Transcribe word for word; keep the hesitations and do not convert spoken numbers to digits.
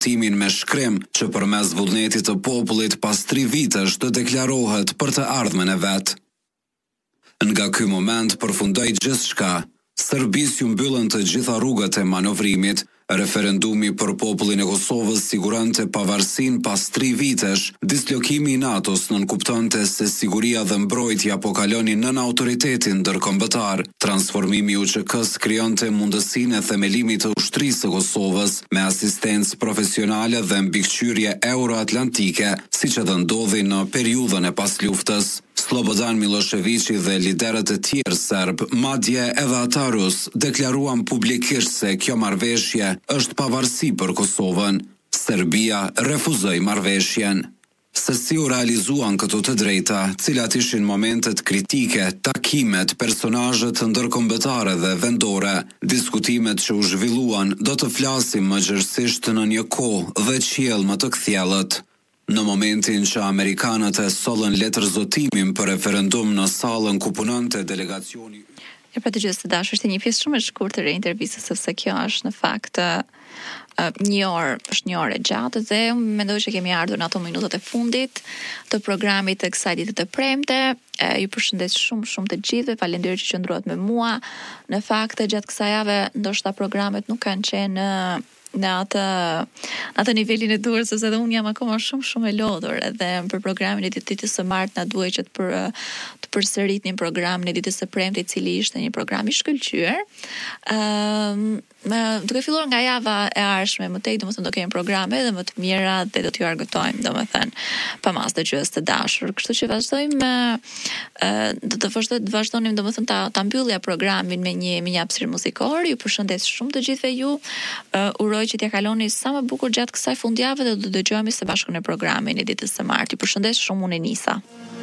timin me shkrim që përmes vullnetit të popullit pas tri vitesh të deklarohet për të ardhmen e vet. Nga ky moment përfundoi gjithçka. Serbisë ju mbyllën të gjitha rrugët e manovrimit. Referendumi për popullin e Kosovës siguronte pavarësinë pas tri vitesh. Dislokimi i NATO-s nënkuptonte se siguria dhe mbrojtja po kalonin nën autoritetin ndërkombëtar. Transformimi i U Q K-s krijonte mundësinë e themelimit të ushtrisë së Kosovës me asistencë profesionale dhe mbikëqyrje euroatlantike, siç edhe ndodhi në periudhën e pasluftës. Slobodan Miloševići dhe liderët e tjerë serb, madje edhe ata rus, deklaruan publikisht se kjo marrëveshje është pavarësi për Kosovën. Serbia refuzoi marrëveshjen. Se si u realizuan këto të drejta, cilat ishin momentet kritike, takimet, personazhet ndërkombëtare dhe vendore, diskutimet që u zhvilluan, do të flasim më gjerësisht në një kohë dhe qiell më të kthjellët. Në momentin që amerikanët e sollën letër zotimin për referendum në sallën ku punonte delegacioni. E pra të gjithë të dashur, është një pjesë shumë e shkurtër e intervistës, sepse kjo është në fakt uh, një orë, është një orë e gjatë dhe unë mendoj që kemi ardhur në ato minutat e fundit të programit të kësaj dite të premte. Uh, ju përshëndes shumë shumë të gjithëve, faleminderit që qëndruat me mua. Në fakt gjatë kësaj jave ndoshta programet nuk kanë qenë uh, në atë në atë nivelin e duhur, sepse edhe unë jam akoma shumë shumë e lodhur, edhe për programin e ditës së martë na duhej që të për të përsëritnim programin e ditës së premte, i cili ishte një program i shkëlqyer. Ëm um, duke filluar nga java e ardhshme, më tej domethënë do kemi programe edhe më të mira dhe do t'ju argëtojmë domethënë pa mas dëgjues të dashur. Kështu që vazhdojmë ë do të vazhdojmë të vazhdonim domethënë ta ta mbyllja programin me një me një hapësirë muzikore. Ju përshëndes shumë të gjithëve ju. Uh, uroj që t'ja kaloni sa më bukur gjatë kësaj fundjavë dhe do të dëgjohemi së bashku në programin e ditës së martë. Ju përshëndes shumë, unë e Nisa.